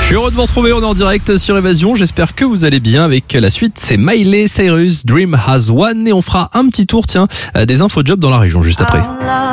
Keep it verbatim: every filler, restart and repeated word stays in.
suis heureux de vous retrouver, on est en direct sur Évasion, j'espère que vous allez bien. Avec la suite, c'est Miley Cyrus, Dream Has One, et on fera un petit tour tiens des infos job dans la région juste après.